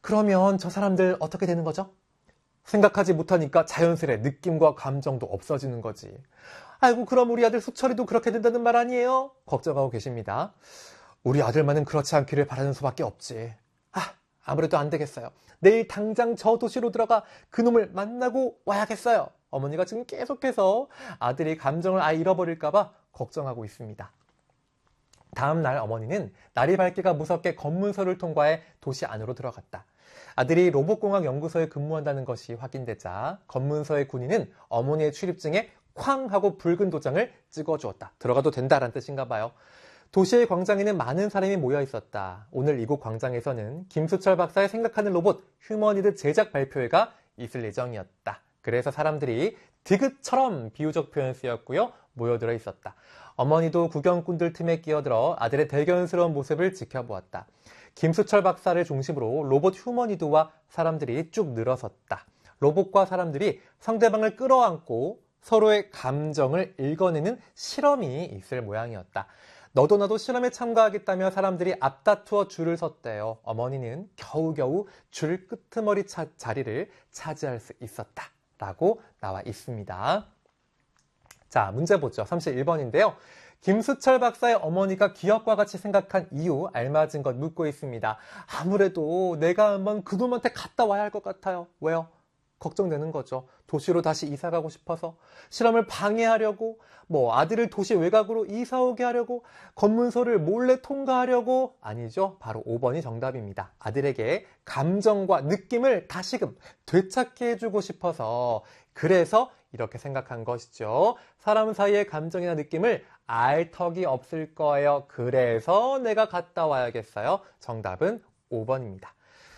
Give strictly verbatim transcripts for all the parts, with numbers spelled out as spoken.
그러면 저 사람들 어떻게 되는 거죠? 생각하지 못하니까 자연스레 느낌과 감정도 없어지는 거지. 아이고, 그럼 우리 아들 수철이도 그렇게 된다는 말 아니에요? 걱정하고 계십니다. 우리 아들만은 그렇지 않기를 바라는 수밖에 없지. 아, 아무래도 안 되겠어요. 내일 당장 저 도시로 들어가 그놈을 만나고 와야겠어요. 어머니가 지금 계속해서 아들이 감정을 아예 잃어버릴까봐 걱정하고 있습니다. 다음 날 어머니는 날이 밝기가 무섭게 검문소를 통과해 도시 안으로 들어갔다. 아들이 로봇공학 연구소에 근무한다는 것이 확인되자 검문소의 군인은 어머니의 출입증에 쾅 하고 붉은 도장을 찍어주었다. 들어가도 된다라는 뜻인가 봐요. 도시의 광장에는 많은 사람이 모여 있었다. 오늘 이곳 광장에서는 김수철 박사의 생각하는 로봇 휴머니드 제작 발표회가 있을 예정이었다. 그래서 사람들이 디귿처럼 비유적 표현 쓰였고요. 모여들어 있었다. 어머니도 구경꾼들 틈에 끼어들어 아들의 대견스러운 모습을 지켜보았다. 김수철 박사를 중심으로 로봇 휴머니드와 사람들이 쭉 늘어섰다. 로봇과 사람들이 상대방을 끌어안고 서로의 감정을 읽어내는 실험이 있을 모양이었다. 너도 나도 실험에 참가하겠다며 사람들이 앞다투어 줄을 섰대요. 어머니는 겨우겨우 줄 끄트머리 차, 자리를 차지할 수 있었다. 라고 나와 있습니다. 자, 문제 보죠. 삼십일 번인데요. 김수철 박사의 어머니가 기억과 같이 생각한 이유, 알맞은 것 묻고 있습니다. 아무래도 내가 한번 그놈한테 갔다 와야 할 것 같아요. 왜요? 걱정되는 거죠. 도시로 다시 이사 가고 싶어서, 실험을 방해하려고, 뭐 아들을 도시 외곽으로 이사 오게 하려고, 검문소를 몰래 통과하려고. 아니죠. 바로 오 번이 정답입니다. 아들에게 감정과 느낌을 다시금 되찾게 해주고 싶어서, 그래서 이렇게 생각한 것이죠. 사람 사이의 감정이나 느낌을 알 턱이 없을 거예요. 그래서 내가 갔다 와야겠어요. 정답은 오 번입니다.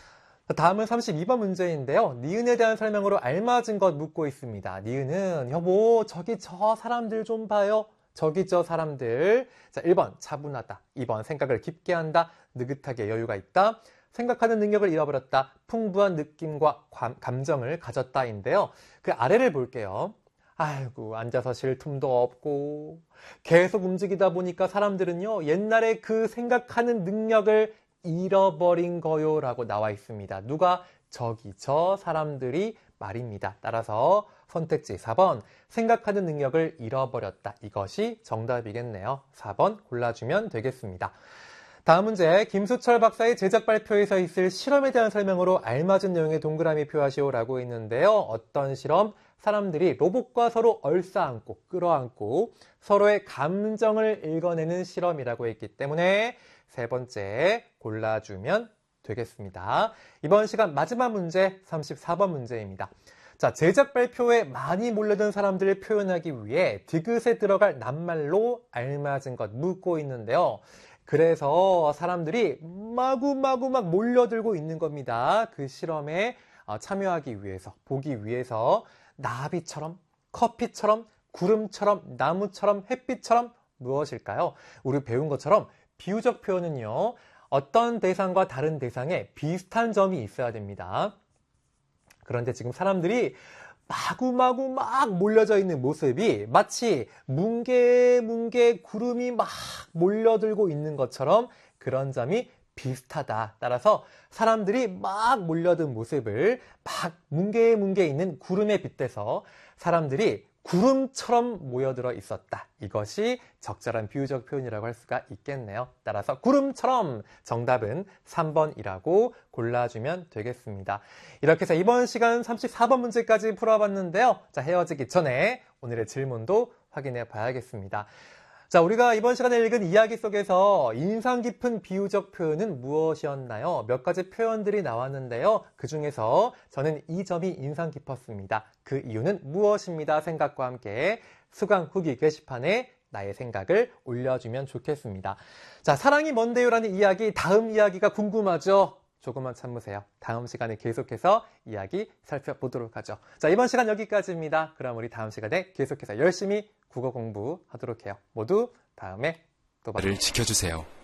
다음은 삼십이 번 문제인데요. 니은에 대한 설명으로 알맞은 것 묻고 있습니다. 니은은 여보 저기 저 사람들 좀 봐요. 저기 저 사람들. 자, 일 번 차분하다. 이 번 생각을 깊게 한다. 느긋하게 여유가 있다. 생각하는 능력을 잃어버렸다. 풍부한 느낌과 감, 감정을 가졌다인데요. 그 아래를 볼게요. 아이고 앉아서 쉴 틈도 없고 계속 움직이다 보니까 사람들은요. 옛날에 그 생각하는 능력을 잃어버린 거요 라고 나와 있습니다. 누가? 저기 저 사람들이 말입니다. 따라서 선택지 사 번 생각하는 능력을 잃어버렸다. 이것이 정답이겠네요. 사 번 골라주면 되겠습니다. 다음 문제, 김수철 박사의 제작 발표에서 있을 실험에 대한 설명으로 알맞은 내용의 동그라미 표하시오 라고 있는데요. 어떤 실험? 사람들이 로봇과 서로 얼싸안고 끌어안고 서로의 감정을 읽어내는 실험이라고 했기 때문에 세 번째 골라주면 되겠습니다. 이번 시간 마지막 문제 삼십사 번 문제입니다. 자, 제작 발표에 많이 몰려든 사람들을 표현하기 위해 디귿에 들어갈 낱말로 알맞은 것 묻고 있는데요. 그래서 사람들이 마구마구 막 몰려들고 있는 겁니다. 그 실험에 참여하기 위해서, 보기 위해서 나비처럼, 커피처럼, 구름처럼, 나무처럼, 햇빛처럼 무엇일까요? 우리 배운 것처럼 비유적 표현은요. 어떤 대상과 다른 대상에 비슷한 점이 있어야 됩니다. 그런데 지금 사람들이 마구마구 막 몰려져 있는 모습이 마치 뭉게뭉게 구름이 막 몰려들고 있는 것처럼 그런 점이 비슷하다. 따라서 사람들이 막 몰려든 모습을 막 뭉게뭉게 있는 구름에 빗대서 사람들이 구름처럼 모여들어 있었다. 이것이 적절한 비유적 표현이라고 할 수가 있겠네요. 따라서 구름처럼 정답은 삼 번이라고 골라주면 되겠습니다. 이렇게 해서 이번 시간 삼십사 번 문제까지 풀어봤는데요. 자, 헤어지기 전에 오늘의 질문도 확인해 봐야겠습니다. 자, 우리가 이번 시간에 읽은 이야기 속에서 인상 깊은 비유적 표현은 무엇이었나요? 몇 가지 표현들이 나왔는데요. 그 중에서 저는 이 점이 인상 깊었습니다. 그 이유는 무엇입니다? 생각과 함께 수강 후기 게시판에 나의 생각을 올려주면 좋겠습니다. 자, 사랑이 뭔데요? 라는 이야기, 다음 이야기가 궁금하죠? 조금만 참으세요. 다음 시간에 계속해서 이야기 살펴보도록 하죠. 자, 이번 시간 여기까지입니다. 그럼 우리 다음 시간에 계속해서 열심히 국어 공부하도록 해요. 모두 다음에 또 봐요. 나를 지켜주세요.